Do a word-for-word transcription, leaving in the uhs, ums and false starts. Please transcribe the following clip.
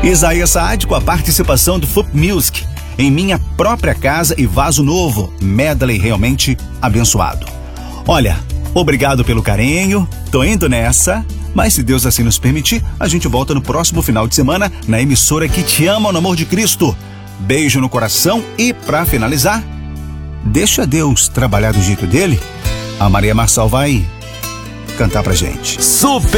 Isaías Saad com a participação do Fup Music, Em Minha Própria Casa e Vaso Novo, medley realmente abençoado. Olha, obrigado pelo carinho, tô indo nessa, mas se Deus assim nos permitir, a gente volta no próximo final de semana na emissora que te ama no amor de Cristo. Beijo no coração e pra finalizar, deixa Deus trabalhar do jeito dele. A Maria Marçal vai cantar pra gente. Super